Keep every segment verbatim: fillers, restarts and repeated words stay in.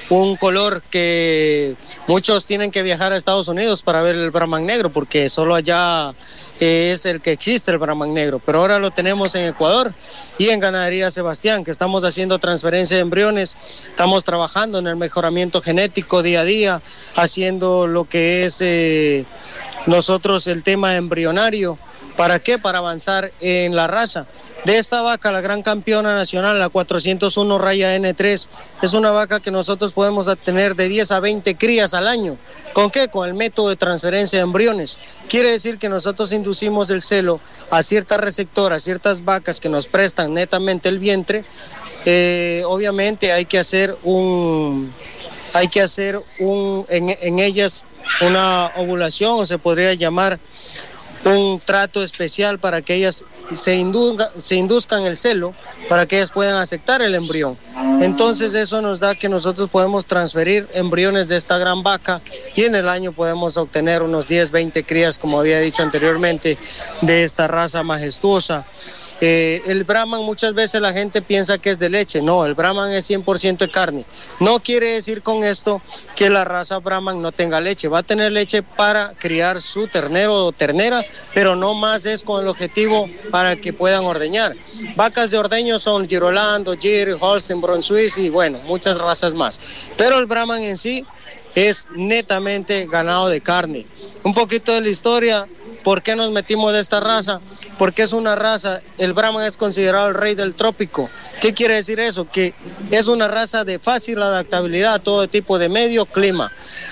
un color que muchos tienen que viajar a Estados Unidos para ver el Brahman negro, porque solo allá es el que existe el Brahman negro, pero ahora lo tenemos en Ecuador y en Ganadería Sebastián, que estamos haciendo transferencia de embriones, estamos trabajando en el mejoramiento genético día a día, haciendo lo que es eh, nosotros el tema embrionario. ¿Para qué? Para avanzar en la raza. De esta vaca, la gran campeona nacional, la cuatrocientos uno raya N tres, es una vaca que nosotros podemos tener de diez a veinte crías al año. ¿Con qué? Con el método de transferencia de embriones. Quiere decir que nosotros inducimos el celo a ciertas receptoras, ciertas vacas que nos prestan netamente el vientre. Eh, obviamente hay que hacer un... Hay que hacer un, en, en ellas una ovulación, o se podría llamar un trato especial para que ellas se, induzca, se induzcan el celo, para que ellas puedan aceptar el embrión. Entonces eso nos da que nosotros podemos transferir embriones de esta gran vaca y en el año podemos obtener unos diez, veinte crías, como había dicho anteriormente, de esta raza majestuosa. Eh, el Brahman, muchas veces la gente piensa que es de leche. No, el Brahman es cien por ciento de carne. No quiere decir con esto que la raza Brahman no tenga leche. Va a tener leche para criar su ternero o ternera, pero no más es con el objetivo para que puedan ordeñar. Vacas de ordeño son Girolando, Gir, Holstein, Brunswick y bueno, muchas razas más. Pero el Brahman en sí es netamente ganado de carne. Un poquito de la historia. ¿Por qué nos metimos de esta raza? Porque es una raza, el Brahman es considerado el rey del trópico. ¿Qué quiere decir eso? Que es una raza de fácil adaptabilidad a todo tipo de medio clima.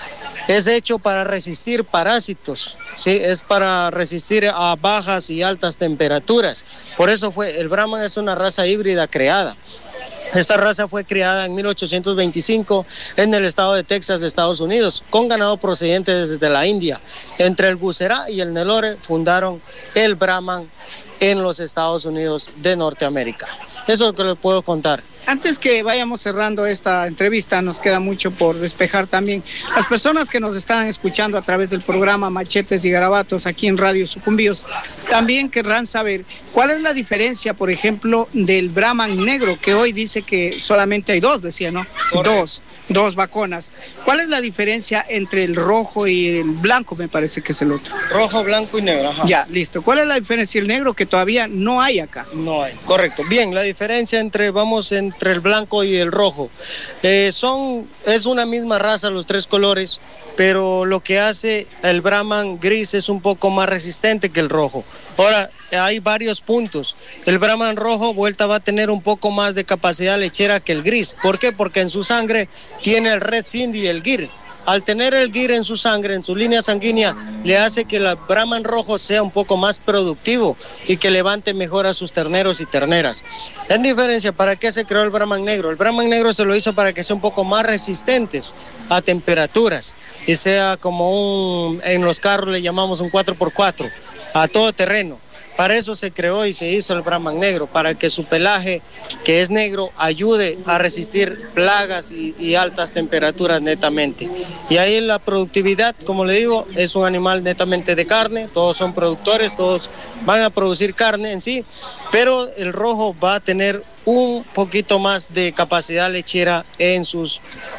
Es hecho para resistir parásitos, ¿sí? Es para resistir a bajas y altas temperaturas. Por eso fue, el Brahman es una raza híbrida creada. Esta raza fue criada en mil ochocientos veinticinco en el estado de Texas, de Estados Unidos, con ganado procedente desde la India. Entre el Guserá y el Nelore fundaron el Brahman en los Estados Unidos de Norteamérica. Eso es lo que les puedo contar. Antes que vayamos cerrando esta entrevista, nos queda mucho por despejar también. Las personas que nos están escuchando a través del programa Machetes y Garabatos aquí en Radio Sucumbíos, también querrán saber cuál es la diferencia, por ejemplo, del Brahman negro, que hoy dice que solamente hay dos, decía, ¿no? Correcto. Dos, dos vaconas. ¿Cuál es la diferencia entre el rojo y el blanco? Me parece que es el otro. Rojo, blanco y negro, ajá. Ya, listo. ¿Cuál es la diferencia del negro que todavía no hay acá? No hay, correcto. Bien, la diferencia entre, vamos, entre el blanco y el rojo. Eh, son, es una misma raza, los tres colores, pero lo que hace el Brahman gris es un poco más resistente que el rojo. Ahora, hay varios puntos. El Brahman rojo, vuelta, va a tener un poco más de capacidad lechera que el gris. ¿Por qué? Porque en su sangre tiene el Red Sindhi y el Gir. Al tener el Gir en su sangre, en su línea sanguínea, le hace que el Brahman rojo sea un poco más productivo y que levante mejor a sus terneros y terneras. En diferencia, ¿para qué se creó el Brahman negro? El Brahman negro se lo hizo para que sea un poco más resistentes a temperaturas y sea como un, en los carros le llamamos un cuatro por cuatro, a todo terreno. Para eso se creó y se hizo el Brahman negro, para que su pelaje, que es negro, ayude a resistir plagas y, y altas temperaturas netamente. Y ahí la productividad, como le digo, es un animal netamente de carne, todos son productores, todos van a producir carne en sí, pero el rojo va a tener un poquito más de capacidad lechera en sus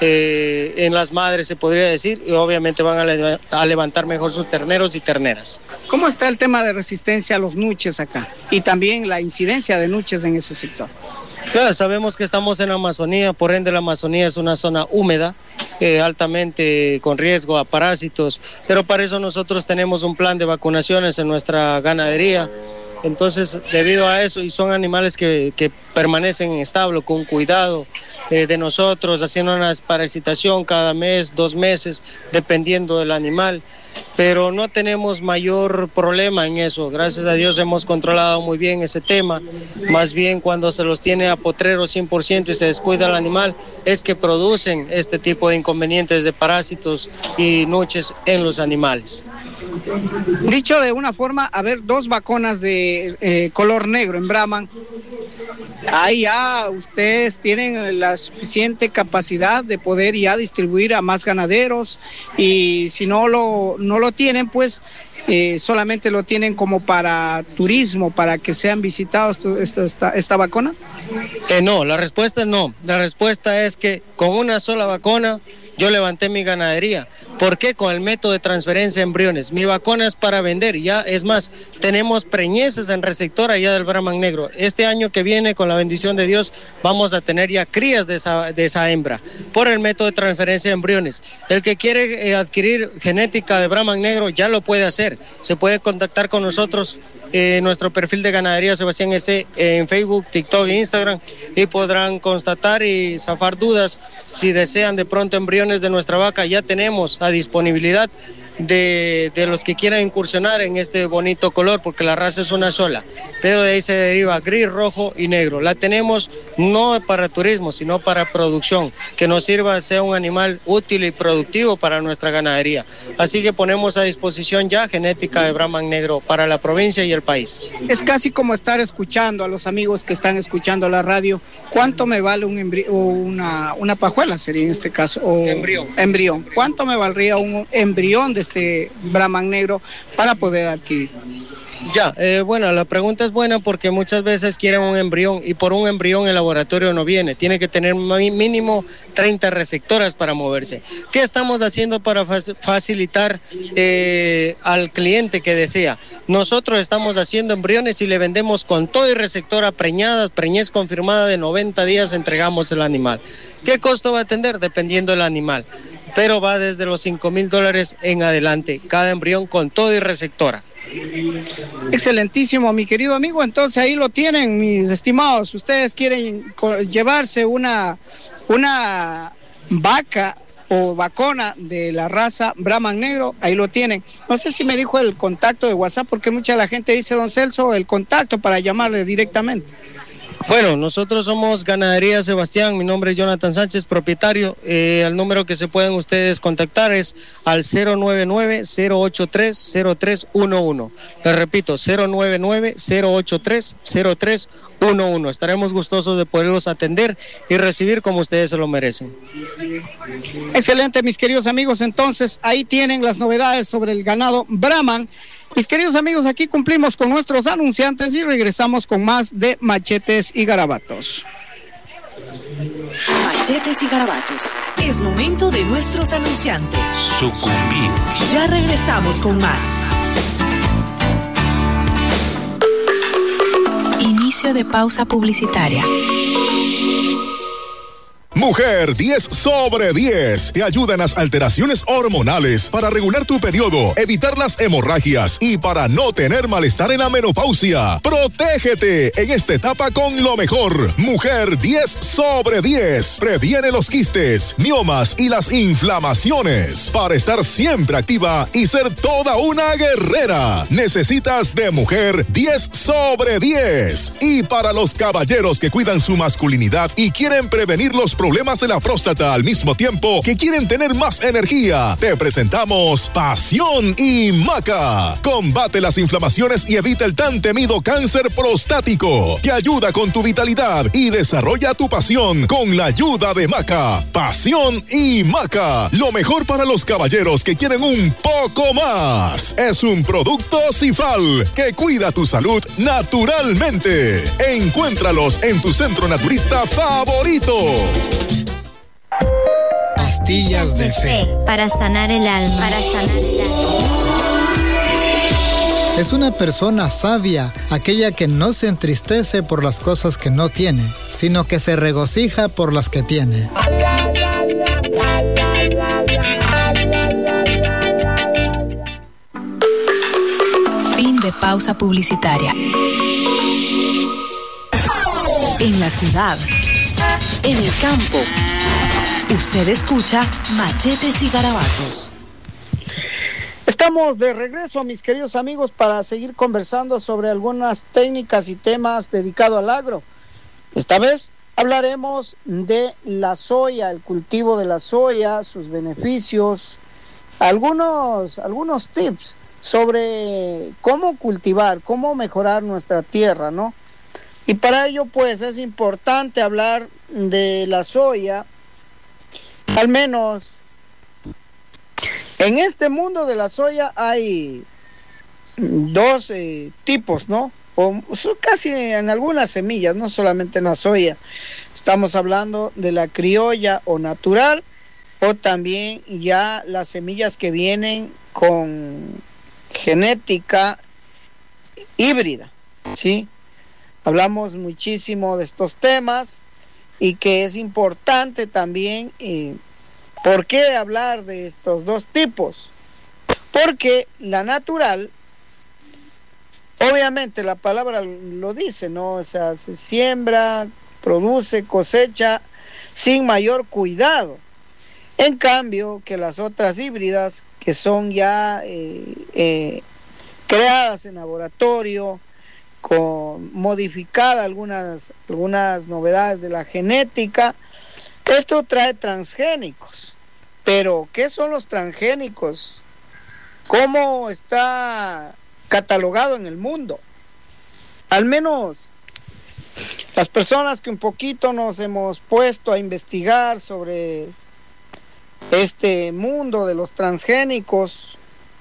eh, en las madres, se podría decir, y obviamente van a, le a levantar mejor sus terneros y terneras. ¿Cómo está el tema de resistencia a los nuches acá? Y también la incidencia de nuches en ese sector. Claro, sabemos que estamos en la Amazonía, por ende la Amazonía es una zona húmeda, eh, altamente con riesgo a parásitos, pero para eso nosotros tenemos un plan de vacunaciones en nuestra ganadería. Entonces, debido a eso, y son animales que, que permanecen en establo con cuidado eh, de nosotros, haciendo una desparasitación cada mes, dos meses, dependiendo del animal, pero no tenemos mayor problema en eso. Gracias a Dios hemos controlado muy bien ese tema. Más bien cuando se los tiene a potrero cien por ciento y se descuida el animal, es que producen este tipo de inconvenientes de parásitos y nuches en los animales. Dicho de una forma, a ver, dos vaconas de eh, color negro en Brahman, ahí ya ustedes tienen la suficiente capacidad de poder ya distribuir a más ganaderos, y si no lo, no lo tienen, pues eh, solamente lo tienen como para turismo, para que sean visitados esta, esta, esta vacuna? Eh, no, la respuesta es no. La respuesta es que con una sola vacuna yo levanté mi ganadería. ¿Por qué? Con el método de transferencia de embriones. Mi vacuna es para vender, ya es más, tenemos preñeces en receptor allá del Brahman negro. Este año que viene, con la bendición de Dios, vamos a tener ya crías de esa, de esa hembra por el método de transferencia de embriones. El que quiere eh, adquirir genética de Brahman negro ya lo puede hacer. Se puede contactar con nosotros en eh, nuestro perfil de Ganadería Sebastián S. en Facebook, TikTok e Instagram, y podrán constatar y zafar dudas. Si desean de pronto embriones de nuestra vaca, ya tenemos a disponibilidad de, de los que quieran incursionar en este bonito color, porque la raza es una sola, pero de ahí se deriva gris, rojo y negro. La tenemos no para turismo, sino para producción, que nos sirva, sea un animal útil y productivo para nuestra ganadería. Así que ponemos a disposición ya genética de Brahman negro para la provincia y el país. Es casi como estar escuchando a los amigos que están escuchando la radio. ¿Cuánto me vale un embrión, o una, una pajuela sería en este caso? O embrión. embrión. ¿Cuánto me valdría un embrión de este Brahman negro para poder adquirir? Ya, eh, bueno, la pregunta es buena porque muchas veces quieren un embrión y por un embrión el laboratorio no viene. Tiene que tener mínimo treinta receptoras para moverse. ¿Qué estamos haciendo para facilitar eh, al cliente que desea? Nosotros estamos haciendo embriones y le vendemos con todo y receptora preñada, preñez confirmada de noventa días, entregamos el animal. ¿Qué costo va a tener? Dependiendo del animal, pero va desde los cinco mil dólares en adelante, cada embrión con todo y receptora. Excelentísimo, mi querido amigo. Entonces ahí lo tienen, mis estimados. Ustedes quieren llevarse una, una vaca o vacona de la raza Brahman negro, ahí lo tienen. No sé si me dijo el contacto de WhatsApp, porque mucha la gente dice, don Celso, el contacto para llamarle directamente. Bueno, nosotros somos Ganadería Sebastián, mi nombre es Jonathan Sánchez, propietario. Eh, el número que se pueden ustedes contactar es al cero nueve nueve, cero ocho tres, cero tres uno uno. Les repito, cero nueve nueve, cero ocho tres, cero tres uno uno. Estaremos gustosos de poderlos atender y recibir como ustedes se lo merecen. Excelente, mis queridos amigos. Entonces, ahí tienen las novedades sobre el ganado Brahman. Mis queridos amigos, aquí cumplimos con nuestros anunciantes y regresamos con más de Machetes y Garabatos. Machetes y Garabatos. Es momento de nuestros anunciantes. Sucumbimos. Ya regresamos con más. Inicio de pausa publicitaria. Mujer diez sobre diez te ayuda en las alteraciones hormonales para regular tu periodo, evitar las hemorragias y para no tener malestar en la menopausia. Protégete en esta etapa con lo mejor. Mujer diez sobre diez previene los quistes, miomas y las inflamaciones. Para estar siempre activa y ser toda una guerrera, necesitas de Mujer diez sobre diez. Y para los caballeros que cuidan su masculinidad y quieren prevenir los problemas problemas de la próstata al mismo tiempo que quieren tener más energía, te presentamos Pasión y Maca. Combate las inflamaciones y evita el tan temido cáncer prostático, que ayuda con tu vitalidad y desarrolla tu pasión con la ayuda de Maca. Pasión y Maca, lo mejor para los caballeros que quieren un poco más. Es un producto Cifal que cuida tu salud naturalmente. Encuéntralos en tu centro naturista favorito. Pastillas de fe. Para sanar el alma. Para sanar el alma. Es una persona sabia, aquella que no se entristece por las cosas que no tiene, sino que se regocija por las que tiene. Fin de pausa publicitaria. En la ciudad, en el campo, usted escucha Machetes y Garabatos. Estamos de regreso, mis queridos amigos, para seguir conversando sobre algunas técnicas y temas dedicados al agro. Esta vez hablaremos de la soya, el cultivo de la soya, sus beneficios, algunos, algunos tips sobre cómo cultivar, cómo mejorar nuestra tierra, ¿no? Y para ello, pues, es importante hablar de la soya. Al menos en este mundo de la soya hay dos eh, tipos, ¿no? O casi en algunas semillas, no solamente en la soya. Estamos hablando de la criolla o natural, o también ya las semillas que vienen con genética híbrida, ¿sí? Hablamos muchísimo de estos temas y que es importante también. Eh, ¿Por qué hablar de estos dos tipos? Porque la natural, obviamente la palabra lo dice, ¿no? O sea, se siembra, produce, cosecha sin mayor cuidado. En cambio, que las otras híbridas, que son ya eh, eh, creadas en laboratorio, con modificada algunas, algunas novedades de la genética, esto trae transgénicos. Pero, ¿qué son los transgénicos? ¿Cómo está catalogado en el mundo? Al menos las personas que un poquito nos hemos puesto a investigar sobre este mundo de los transgénicos,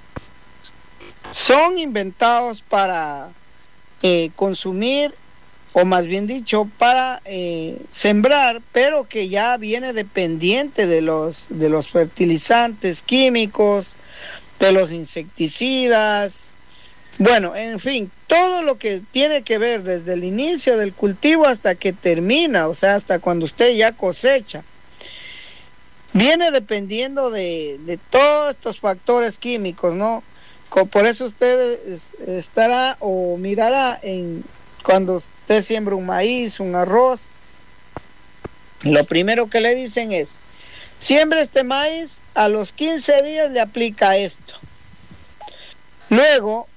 son inventados para eh, consumir, o más bien dicho, para eh, sembrar, pero que ya viene dependiente de los, de los fertilizantes químicos, de los insecticidas, bueno, en fin, todo lo que tiene que ver desde el inicio del cultivo hasta que termina, o sea, hasta cuando usted ya cosecha, viene dependiendo de, de todos estos factores químicos, ¿no? Por eso usted estará o mirará en cuando usted siembra un maíz, un arroz, lo primero que le dicen es: siembra este maíz, a los quince días le aplica esto. Luego,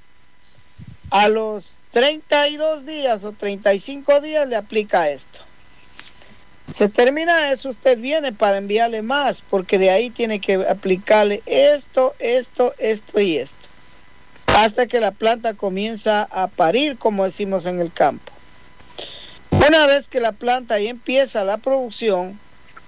a los treinta y dos días o treinta y cinco días le aplica esto. Se termina eso, usted viene para enviarle más, porque de ahí tiene que aplicarle esto, esto, esto y esto, hasta que la planta comienza a parir, como decimos en el campo. Una vez que la planta ya empieza la producción,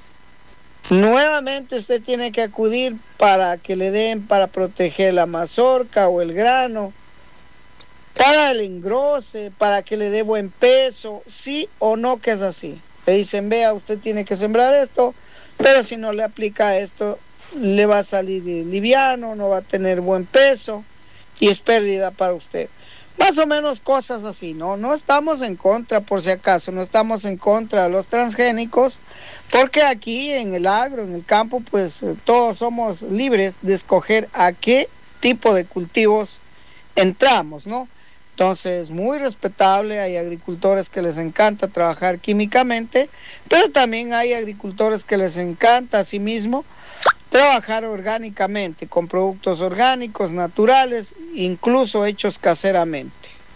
nuevamente usted tiene que acudir para que le den para proteger la mazorca o el grano, para el engrose, para que le dé buen peso, sí o no que es así. Le dicen: vea, usted tiene que sembrar esto, pero si no le aplica esto, le va a salir liviano, no va a tener buen peso y es pérdida para usted. Más o menos cosas así, ¿no? No estamos en contra, por si acaso, no estamos en contra de los transgénicos, porque aquí en el agro, en el campo, pues todos somos libres de escoger a qué tipo de cultivos entramos, ¿no? Entonces, muy respetable, hay agricultores que les encanta trabajar químicamente, pero también hay agricultores que les encanta asimismo trabajar orgánicamente, con productos orgánicos, naturales, incluso hechos caseramente.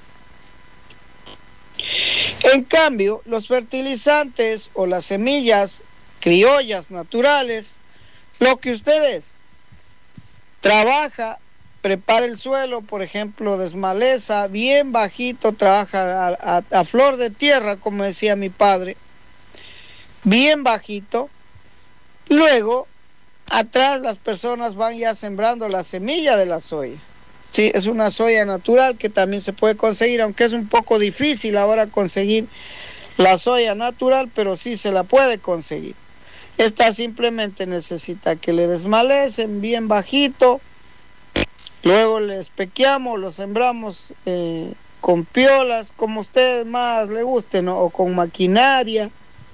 En cambio, los fertilizantes o las semillas criollas naturales, lo que ustedes trabaja, prepara el suelo, por ejemplo, desmaleza, bien bajito, trabaja a, a, a flor de tierra, como decía mi padre, bien bajito. Luego, atrás las personas van ya sembrando la semilla de la soya. Sí, es una soya natural que también se puede conseguir, aunque es un poco difícil ahora conseguir la soya natural, pero sí se la puede conseguir. Esta simplemente necesita que le desmalecen bien bajito, luego le espequeamos, lo sembramos eh, con piolas, como a ustedes más le guste, ¿no? O con maquinaria.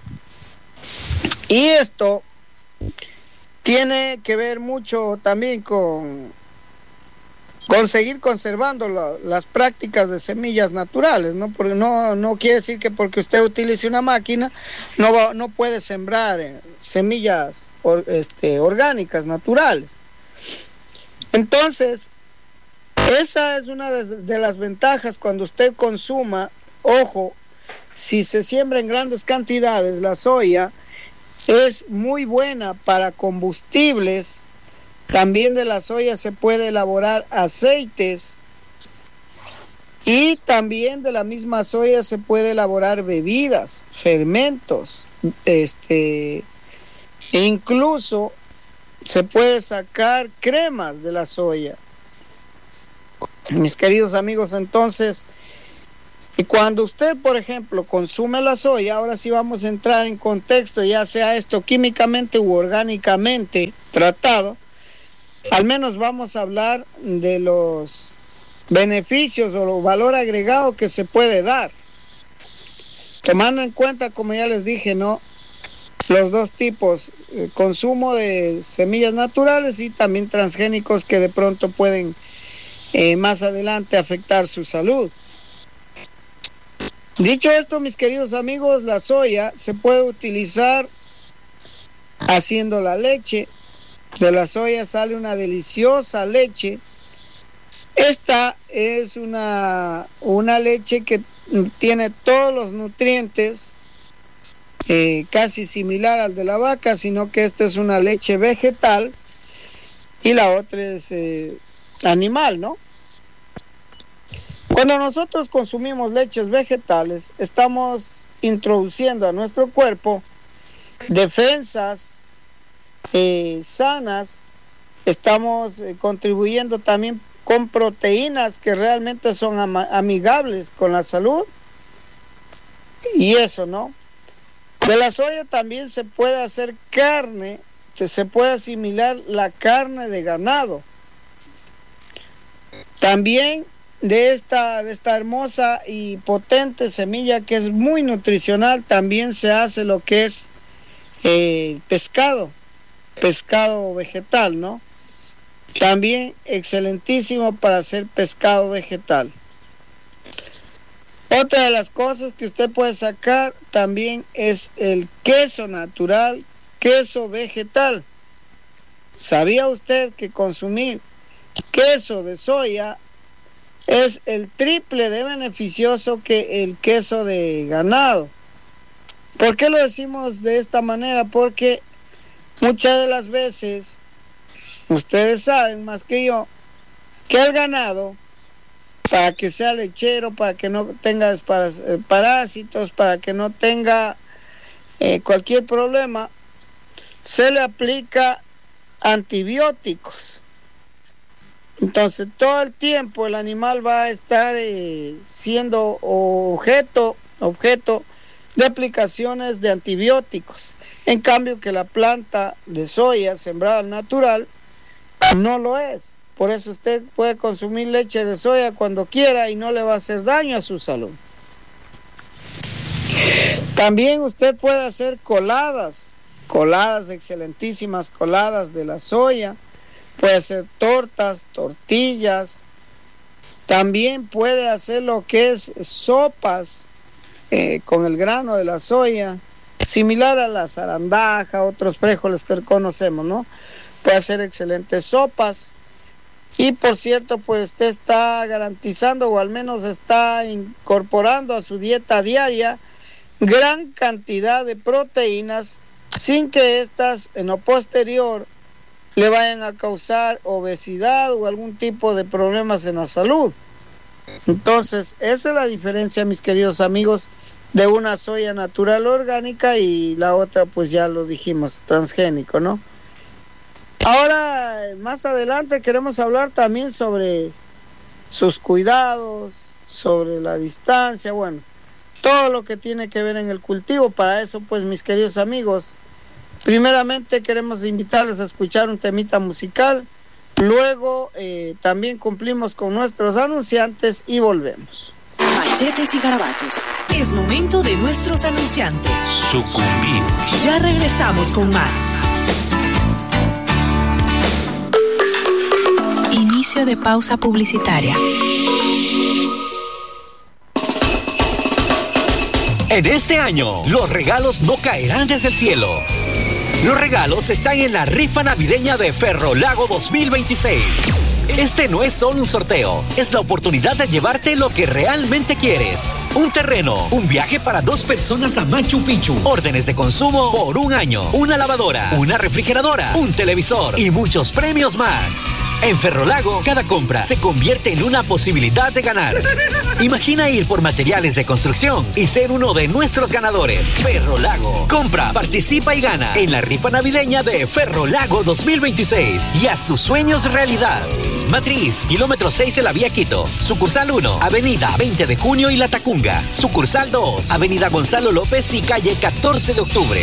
Y esto tiene que ver mucho también con conseguir conservando la, las prácticas de semillas naturales, ¿no? Porque no, no quiere decir que porque usted utilice una máquina no, va, no puede sembrar eh, semillas or, este, orgánicas, naturales. Entonces, esa es una de, de las ventajas cuando usted consuma. Ojo, si se siembra en grandes cantidades la soya, es muy buena para combustibles. También de la soya se puede elaborar aceites, y también de la misma soya se puede elaborar bebidas, fermentos, este, e incluso se puede sacar cremas de la soya. Mis queridos amigos, entonces, y cuando usted, por ejemplo, consume la soya, ahora sí vamos a entrar en contexto, ya sea esto químicamente u orgánicamente tratado, al menos vamos a hablar de los beneficios o el valor agregado que se puede dar. Tomando en cuenta, como ya les dije, ¿no?, los dos tipos, eh, consumo de semillas naturales y también transgénicos que de pronto pueden eh, más adelante afectar su salud. Dicho esto, mis queridos amigos, la soya se puede utilizar haciendo la leche. De la soya sale una deliciosa leche. Esta es una, una leche que tiene todos los nutrientes, eh, casi similar al de la vaca, sino que esta es una leche vegetal y la otra es eh, animal, ¿no? Cuando nosotros consumimos leches vegetales, estamos introduciendo a nuestro cuerpo defensas eh, sanas, estamos eh, contribuyendo también con proteínas que realmente son ama- amigables con la salud, y eso, ¿no? De la soya también se puede hacer carne, que se puede asimilar la carne de ganado. También de esta, de esta hermosa y potente semilla que es muy nutricional, también se hace lo que es eh, pescado, pescado vegetal, ¿no? También excelentísimo para hacer pescado vegetal. Otra de las cosas que usted puede sacar también es el queso natural, queso vegetal. ¿Sabía usted que consumir queso de soya es el triple de beneficioso que el queso de ganado? ¿Por qué lo decimos de esta manera? Porque muchas de las veces, ustedes saben más que yo, que el ganado, para que sea lechero, para que no tenga parásitos, para que no tenga eh, cualquier problema, se le aplica antibióticos. Entonces todo el tiempo el animal va a estar eh, siendo objeto, objeto de aplicaciones de antibióticos. En cambio que la planta de soya sembrada al natural no lo es. Por eso usted puede consumir leche de soya cuando quiera y no le va a hacer daño a su salud. También usted puede hacer coladas, coladas excelentísimas, coladas de la soya. Puede hacer tortas, tortillas. También puede hacer lo que es sopas eh, con el grano de la soya, similar a la zarandaja, otros frijoles que conocemos, ¿no? Puede hacer excelentes sopas. Y por cierto, pues usted está garantizando o al menos está incorporando a su dieta diaria gran cantidad de proteínas sin que éstas en lo posterior le vayan a causar obesidad o algún tipo de problemas en la salud. Entonces, esa es la diferencia, mis queridos amigos, de una soya natural orgánica y la otra, pues ya lo dijimos, transgénico, ¿no? Ahora, más adelante queremos hablar también sobre sus cuidados, sobre la distancia, bueno, todo lo que tiene que ver en el cultivo. Para eso, pues, mis queridos amigos, primeramente queremos invitarles a escuchar un temita musical, luego eh, también cumplimos con nuestros anunciantes y volvemos. Machetes y garabatos, es momento de nuestros anunciantes. Sucumbir. Ya regresamos con más. Inicio de pausa publicitaria. En este año, los regalos no caerán desde el cielo. Los regalos están en la rifa navideña de Ferrolago dos mil veintiséis. Este no es solo un sorteo, es la oportunidad de llevarte lo que realmente quieres. Un terreno, un viaje para dos personas a Machu Picchu, órdenes de consumo por un año, una lavadora, una refrigeradora, un televisor y muchos premios más. En Ferrolago, cada compra se convierte en una posibilidad de ganar. Imagina ir por materiales de construcción y ser uno de nuestros ganadores. Ferrolago. Compra, participa y gana en la rifa navideña de Ferrolago dos mil veintiséis. Y haz tus sueños realidad. Matriz, kilómetro seis de la vía Quito. Sucursal uno, avenida veinte de junio y La Tacunga. Sucursal dos, avenida Gonzalo López y calle catorce de octubre.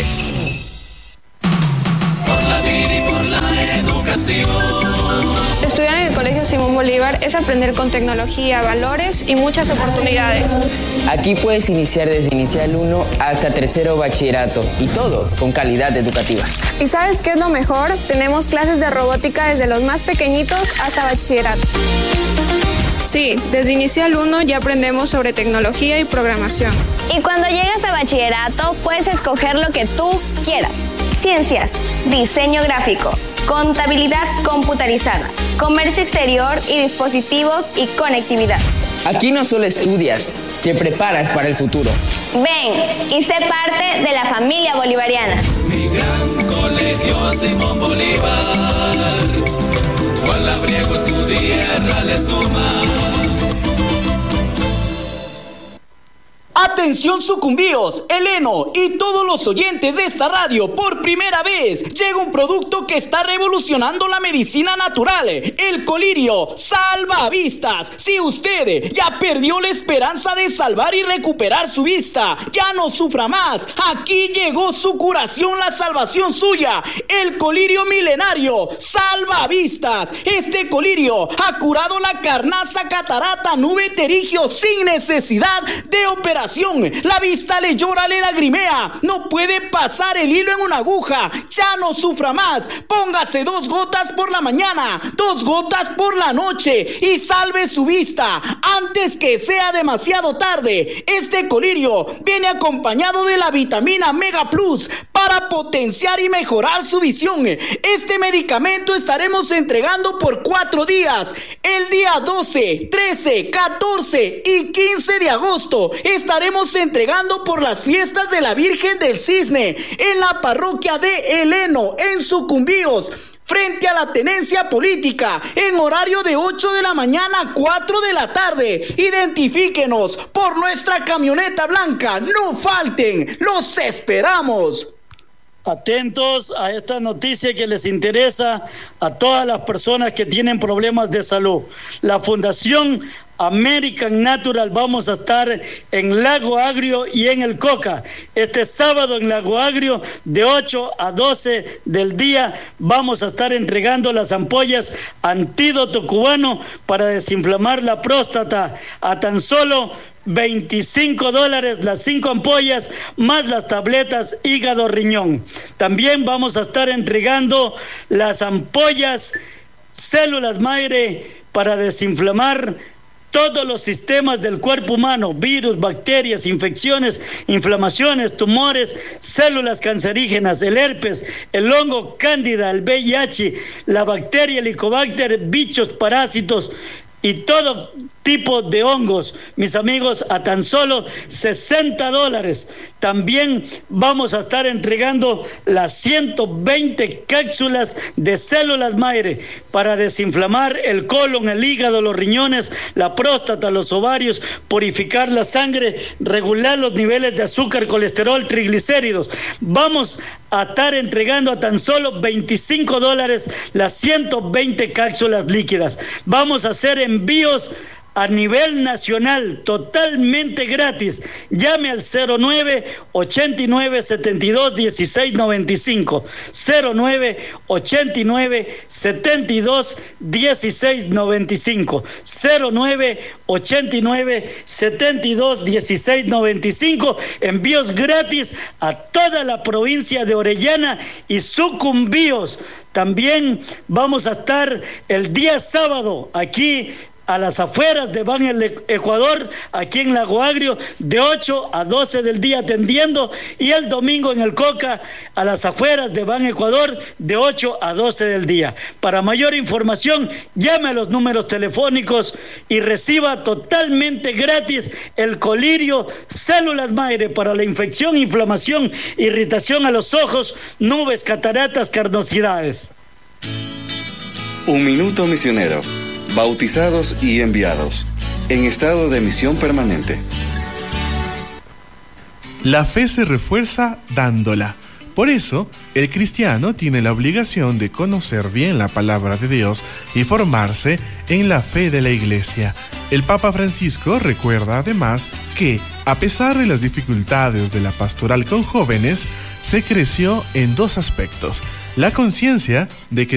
Por la vida y por la educación. Estudiar en el Colegio Simón Bolívar es aprender con tecnología, valores y muchas oportunidades. Aquí puedes iniciar desde inicial uno hasta tercero bachillerato y todo con calidad educativa. ¿Y sabes qué es lo mejor? Tenemos clases de robótica desde los más pequeñitos hasta bachillerato. Sí, desde inicial uno ya aprendemos sobre tecnología y programación. Y cuando llegas a bachillerato puedes escoger lo que tú quieras. Ciencias, diseño gráfico, contabilidad computarizada, comercio exterior y dispositivos y conectividad. Aquí no solo estudias, te preparas para el futuro. Ven y sé parte de la familia bolivariana. Mi gran colegio Simón Bolívar, cual labriego su tierra le suma. Atención sucumbíos, Heleno y todos los oyentes de esta radio, por primera vez llega un producto que está revolucionando la medicina natural, el colirio salvavistas. Si usted ya perdió la esperanza de salvar y recuperar su vista, ya no sufra más, aquí llegó su curación, la salvación suya, el colirio milenario salvavistas. Este colirio ha curado la carnaza, catarata, nube, terigio sin necesidad de operación. La vista le llora, le lagrimea, no puede pasar el hilo en una aguja, ya no sufra más. Póngase dos gotas por la mañana, dos gotas por la noche y salve su vista antes que sea demasiado tarde. Este colirio viene acompañado de la vitamina Mega Plus para potenciar y mejorar su visión. Este medicamento estaremos entregando por cuatro días, el día doce, trece, catorce y quince de agosto. Estaremos entregando por las fiestas de la Virgen del Cisne en la parroquia de Heleno, en Sucumbíos, frente a la tenencia política, en horario de ocho de la mañana a cuatro de la tarde. Identifíquenos por nuestra camioneta blanca, no falten, los esperamos. Atentos a esta noticia que les interesa a todas las personas que tienen problemas de salud. La Fundación American Natural vamos a estar en Lago Agrio y en el Coca. Este sábado en Lago Agrio de ocho a doce del día vamos a estar entregando las ampollas antídoto cubano para desinflamar la próstata a tan solo veinticinco dólares las cinco ampollas más las tabletas hígado riñón. También vamos a estar entregando las ampollas células madre para desinflamar todos los sistemas del cuerpo humano, virus, bacterias, infecciones, inflamaciones, tumores, células cancerígenas, el herpes, el hongo cándida, el V I H, la bacteria Helicobacter, bichos, parásitos y todo tipo de hongos, mis amigos, a tan solo sesenta dólares. También vamos a estar entregando las ciento veinte cápsulas de células madre para desinflamar el colon, el hígado, los riñones, la próstata, los ovarios, purificar la sangre, regular los niveles de azúcar, colesterol, triglicéridos. Vamos a estar entregando a tan solo veinticinco dólares las ciento veinte cápsulas líquidas. Vamos a hacer envíos a nivel nacional, totalmente gratis. Llame al cero nueve, ochenta y nueve, setenta y dos, dieciséis noventa y cinco, cero nueve, ochenta y nueve, setenta y dos, dieciséis noventa y cinco, cero nueve, ochenta y nueve, setenta y dos, dieciséis noventa y cinco. Envíos gratis a toda la provincia de Orellana y Sucumbíos. También vamos a estar el día sábado aquí a las afueras de Ban el Ecuador, aquí en Lago Agrio, de ocho a doce del día atendiendo, y el domingo en el Coca, a las afueras de Ban Ecuador, de ocho a doce del día. Para mayor información, llame a los números telefónicos y reciba totalmente gratis el colirio células madre para la infección, inflamación, irritación a los ojos, nubes, cataratas, carnosidades. Un minuto misionero. Bautizados y enviados. En estado de misión permanente. La fe se refuerza dándola. Por eso, el cristiano tiene la obligación de conocer bien la palabra de Dios y formarse en la fe de la Iglesia. El Papa Francisco recuerda además que, a pesar de las dificultades de la pastoral con jóvenes, se creció en dos aspectos: la conciencia de que